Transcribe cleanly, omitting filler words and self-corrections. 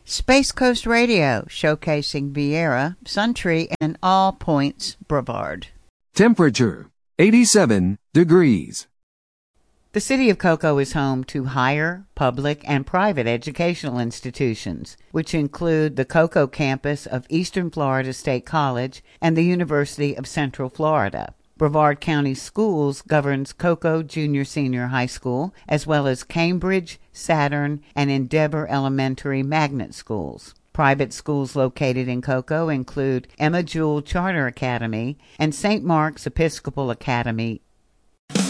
Space Coast Radio, showcasing Viera, Suntree, and All Points Brevard. Temperature, 87 degrees. The City of Cocoa is home to higher, public, and private educational institutions, which include the Cocoa campus of Eastern Florida State College and the University of Central Florida. Brevard County Schools governs Cocoa Junior-Senior High School, as well as Cambridge, Saturn, and Endeavor Elementary Magnet Schools. Private schools located in Cocoa include Emma Jewell Charter Academy and St. Mark's Episcopal Academy